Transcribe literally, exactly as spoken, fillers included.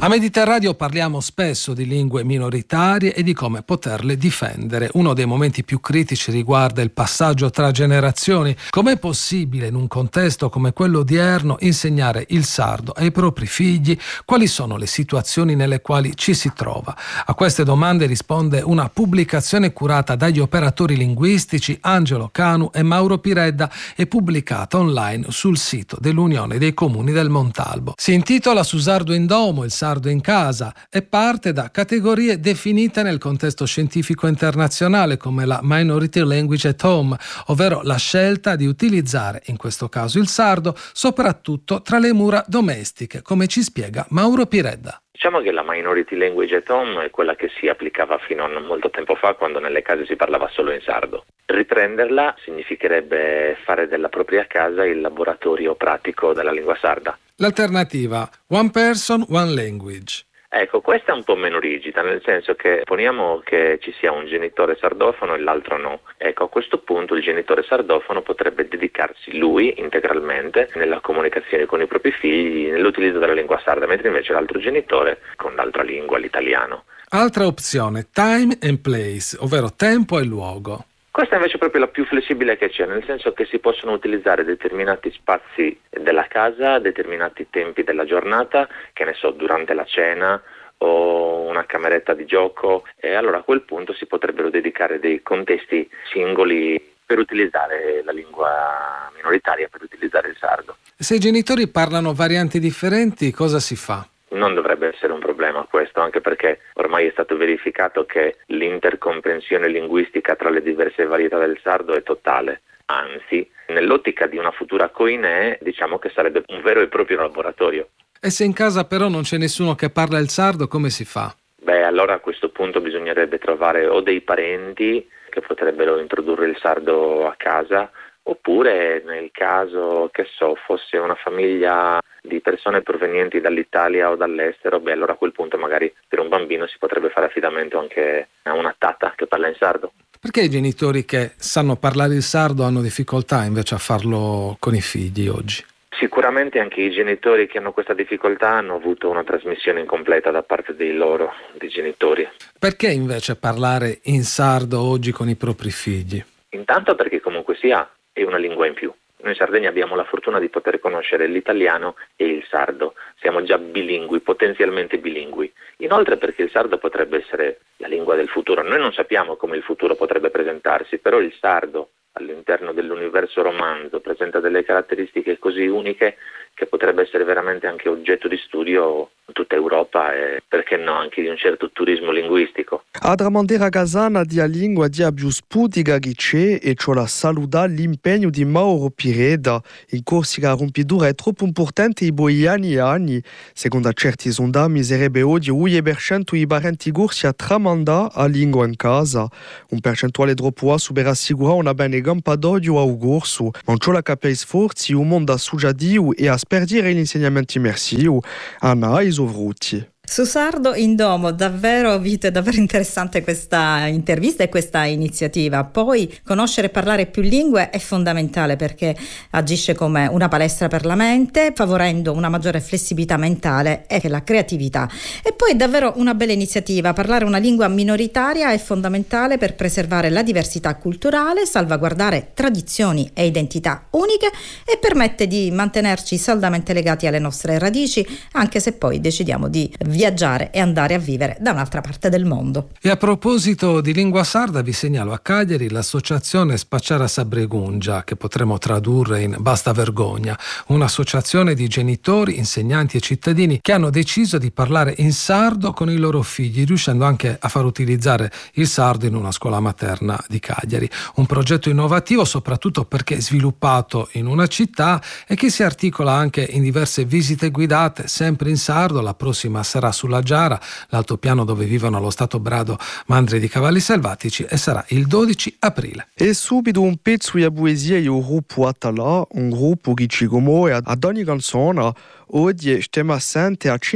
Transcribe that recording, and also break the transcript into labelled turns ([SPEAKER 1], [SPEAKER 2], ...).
[SPEAKER 1] A Mediterraneo parliamo spesso di lingue minoritarie e di come poterle difendere. Uno dei momenti più critici riguarda il passaggio tra generazioni. Com'è possibile in un contesto come quello odierno insegnare il sardo ai propri figli? Quali sono le situazioni nelle quali ci si trova? A queste domande risponde una pubblicazione curata dagli operatori linguistici Angelo Canu e Mauro Piredda e pubblicata online sul sito dell'Unione dei Comuni del Montalbo. Si intitola Su sardo in domo, il sardo in casa e parte da categorie definite nel contesto scientifico internazionale come la Minority Language at Home, ovvero la scelta di utilizzare in questo caso il sardo soprattutto tra le mura domestiche, come ci spiega Mauro Piredda.
[SPEAKER 2] Diciamo che la Minority Language at Home è quella che si applicava fino a non molto tempo fa, quando nelle case si parlava solo in sardo. Riprenderla significherebbe fare della propria casa il laboratorio pratico della lingua sarda.
[SPEAKER 1] L'alternativa, One Person, One Language.
[SPEAKER 2] Ecco, questa è un po' meno rigida, nel senso che poniamo che ci sia un genitore sardofono e l'altro no. Ecco, a questo punto il genitore sardofono potrebbe dedicarsi lui integralmente nella comunicazione con i propri figli, nell'utilizzo della lingua sarda, mentre invece l'altro genitore con l'altra lingua, l'italiano.
[SPEAKER 1] Altra opzione, Time and Place, ovvero tempo e luogo.
[SPEAKER 2] Questa invece è proprio la più flessibile che c'è, nel senso che si possono utilizzare determinati spazi della casa, determinati tempi della giornata, che ne so, durante la cena o una cameretta di gioco, e allora a quel punto si potrebbero dedicare dei contesti singoli per utilizzare la lingua minoritaria, per utilizzare il sardo.
[SPEAKER 1] Se i genitori parlano varianti differenti, cosa si fa?
[SPEAKER 2] Non dovrebbe essere un problema questo, anche perché ormai è stato verificato che l'intercomprensione linguistica tra le diverse varietà del sardo è totale. Anzi, nell'ottica di una futura coinè, diciamo che sarebbe un vero e proprio laboratorio.
[SPEAKER 1] E se in casa però non c'è nessuno che parla il sardo, come si fa?
[SPEAKER 2] Beh, allora a questo punto bisognerebbe trovare o dei parenti che potrebbero introdurre il sardo a casa, oppure nel caso, che so, fosse una famiglia di persone provenienti dall'Italia o dall'estero, beh allora a quel punto magari per un bambino si potrebbe fare affidamento anche a una tata che parla in sardo.
[SPEAKER 1] Perché i genitori che sanno parlare il sardo hanno difficoltà invece a farlo con i figli oggi?
[SPEAKER 2] Sicuramente anche i genitori che hanno questa difficoltà hanno avuto una trasmissione incompleta da parte dei loro, dei genitori.
[SPEAKER 1] Perché invece parlare in sardo oggi con i propri figli?
[SPEAKER 2] Intanto perché comunque sia è una lingua in più. Noi in Sardegna abbiamo la fortuna di poter conoscere l'italiano e il sardo. Siamo già bilingui, potenzialmente bilingui. Inoltre perché il sardo potrebbe essere la lingua del futuro. Noi non sappiamo come il futuro potrebbe presentarsi, però il sardo all'interno dell'universo romanzo presenta delle caratteristiche così uniche che potrebbe essere veramente anche oggetto di studio in tutta Europa e perché no anche di un certo turismo linguistico.
[SPEAKER 3] Adramandera Gazana di a lingua di più spudiga che c'è e ciò la saluda l'impegno di Mauro Piredda. In Corsica rompidura è troppo importante i buoi anni e anni. Secondo certi sondaggi miserebbe oggi uno per cento i parenti corsi a tramanda a lingua in casa. Un percentuale troppo a super assicura una bene gampa d'odio a corso. Non c'è la capia sforzi un mondo a suggadiu e a sperdere gli insegnamenti immersivi. Anna e Sovruti.
[SPEAKER 4] Su sardo in domo, davvero Vito, è davvero interessante questa intervista e questa iniziativa. Poi conoscere e parlare più lingue è fondamentale perché agisce come una palestra per la mente, favorendo una maggiore flessibilità mentale e la creatività. E poi è davvero una bella iniziativa. Parlare una lingua minoritaria è fondamentale per preservare la diversità culturale, salvaguardare tradizioni e identità uniche e permette di mantenerci saldamente legati alle nostre radici, anche se poi decidiamo di viaggiare e andare a vivere da un'altra parte del mondo.
[SPEAKER 1] E a proposito di lingua sarda vi segnalo a Cagliari l'associazione Spacciara Sabregungia, che potremo tradurre in Basta Vergogna, un'associazione di genitori, insegnanti e cittadini che hanno deciso di parlare in sardo con i loro figli, riuscendo anche a far utilizzare il sardo in una scuola materna di Cagliari. Un progetto innovativo soprattutto perché è sviluppato in una città e che si articola anche in diverse visite guidate sempre in sardo. La prossima sarà sulla Giara, l'altopiano dove vivono allo stato brado mandri di cavalli selvatici, e sarà il dodici aprile.
[SPEAKER 3] E subito un pezzo di poesia e il gruppo Atala, un gruppo che ci commuove ad ogni canzone. Oggi stiamo assente a